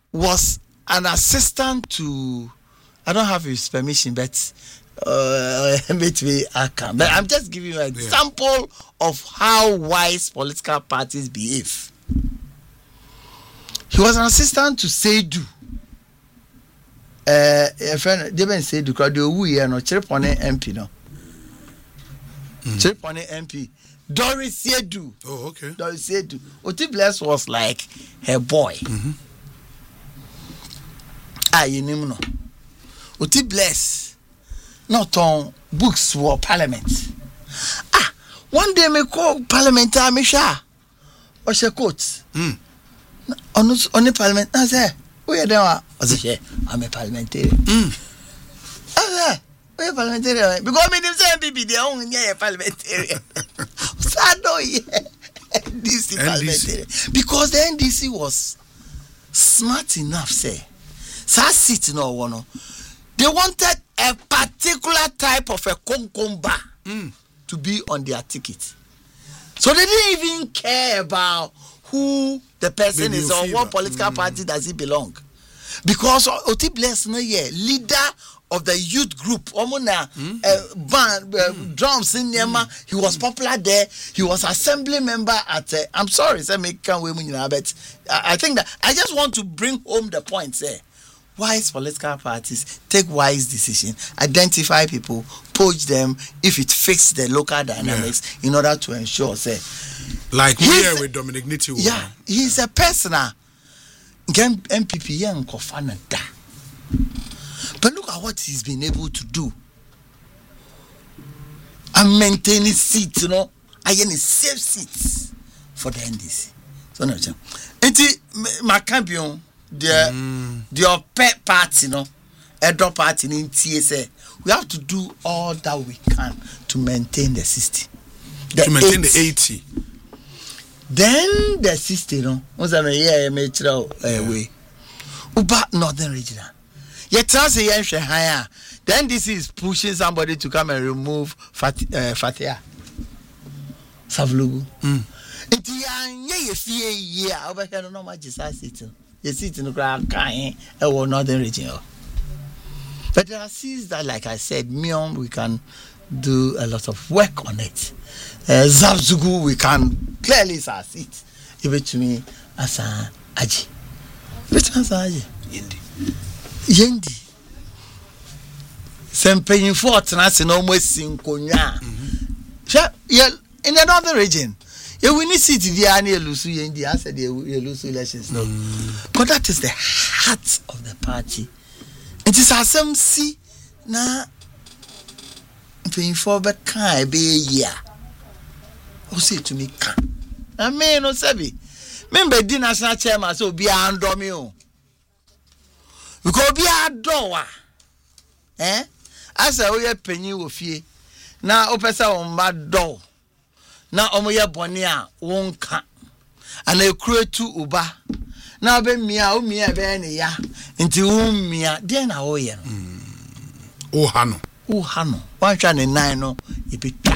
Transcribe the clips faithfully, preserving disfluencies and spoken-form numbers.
was an assistant to, I don't have his permission, but uh, maybe I can. But I'm just giving you an yeah. example of how wise political parties behave. He was an assistant to Seidu. Uh, a friend, they been Seidu, because they were here, no, Chiripone M P, no. Chiripone M P. Doris Seidu. Oh, okay. Doris Seidu. Oti Bless was like her boy. Mm-hmm. Ah, you know. Oti Bless. Not on books for parliament. Ah, one day me call parliament, I me sha. Or she quotes. Hmm. On on the parliament, I say, we are there. I say, I'm a parliamentarian. Hmm. I say, we are parliamentarian. Because me them say M P P, they only a parliamentarian. Sad no, yeah. N D C parliamentarian. Because the N D C was smart enough, say, so I sit no one. They wanted a particular type of a concomba mm. to be on their ticket. So they didn't even care about who the person Maybe is or what political mm. party does he belong. Because Oti Bless no yeah, leader of the youth group, Omuna mm. uh, band uh, mm. drums in Nema, mm. he was popular there. He was assembly member at uh, I'm sorry, say me can't wait but I think that I just want to bring home the point say. Wise political parties take wise decisions, identify people, poach them if it fits the local dynamics yeah. in order to ensure, say, like here with Dominic Niti. Yeah, he's a personal. M P P young Kofana da. But look at what he's been able to do. And maintain his seat, you know, I any safe seats for the N D C. So no, Enti my champion. The mm. the pet party, no, a drop party in T S A. We have to do all that we can to maintain the sixty. The to maintain eighty. The eighty. Then the sixty, no, was a year metro way. Uba Northern Regional. Yet, as a year higher. Then this is pushing somebody to come and remove Fat, uh, Fatia Savlugu. Mm. It's a year, year over here, no much is I sitting. You sit in the ground, kind of northern region. But there are seeds that, like I said, Mion, we can do a lot of work on it. Uh, Zabzugu, we can clearly say it. Give it to me as a Aji. Which one's Aji? Yendi. Yendi. Some paying for it, and almost in Konya. Yeah, in the northern region. Yeah, we need to see the annual Lucy in the answer the Lucy elections. No, mm. But that is the heart of the party. It is as some see now. Paying for the car be year. Who say to me, can I mean no sabi. Remember, the national chairman so be under me. Because be a door. Eh? As I wear penny of ye. Now, opesa on my door. Na omoye boni a wonka ana ekruetu uba na be mia o mia be ne ya nti wo mia de na wo ye no o ha no o ha no wan hwa ne nan no e betwa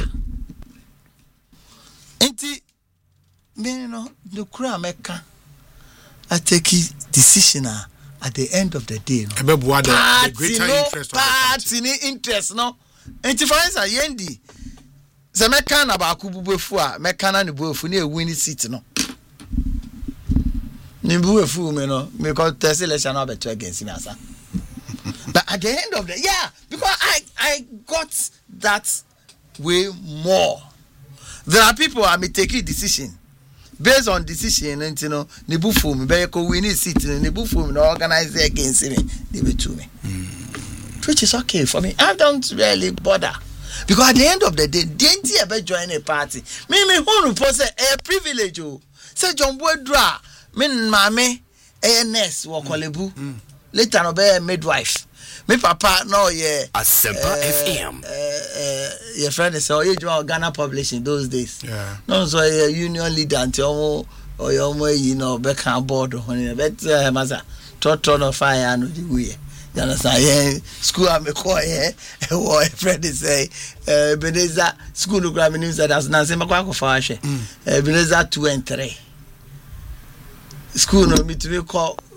nti me no the kura meka I take decision at the end of the day no e be boa the greater no, interest of the party ni interest no nti for instance yendi se meka na ba kububefu a meka na ne buefu na ewu ni seat no ni buefu me no me call test election na beto against me asa but at the end of the yeah because I I got that way more. There are people I may take a decision based on decision and you know ne bufu me be ko win seat ne bufu me no organize against me they be to me mm. Which is okay for me. I don't really bother. Because at the end of the day, didn't you ever join a party? Me, me, who say a privilege. Oh, say John Boydra, me, mammy, a nurse, walk olebu. Later, no be a midwife. Me, papa, no, yeah. Asempa uh, F M. Uh, uh, your friend is all you Ghana publishing those days. Yeah. No, so a union leader until or your you know, back on board. But, uh, Maza, Toto no fire and we. You understand? Yeah, school I'm a call yeah. What friend is say, uh, Beneza school of grammar news that has Nancy Macquaco Fashe. Beneza two and three. School no me to me call